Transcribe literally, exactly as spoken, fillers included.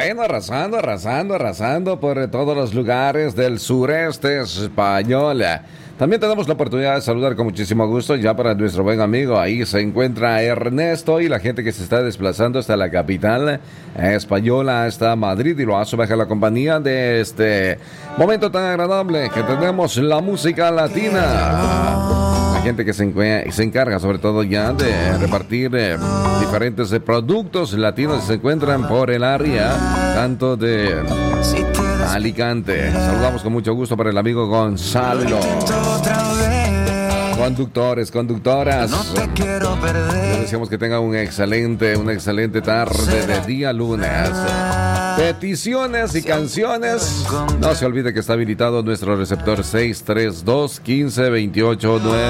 Bueno, arrasando, arrasando, arrasando por todos los lugares del sureste español. También tenemos la oportunidad de saludar con muchísimo gusto ya para nuestro buen amigo. Ahí se encuentra Ernesto y la gente que se está desplazando hasta la capital española, hasta Madrid, y lo hace bajo la compañía de este momento tan agradable que tenemos la música latina. La gente que se, enc- se encarga sobre todo ya de repartir eh, diferentes eh, productos latinos que se encuentran por el área, tanto de Alicante. Saludamos con mucho gusto para el amigo Gonzalo. Conductores, conductoras, les deseamos que tengan un excelente, una excelente tarde de día lunes. Peticiones y canciones. No se olvide que está habilitado nuestro receptor seis tres dos, uno cinco, dos ocho nueve.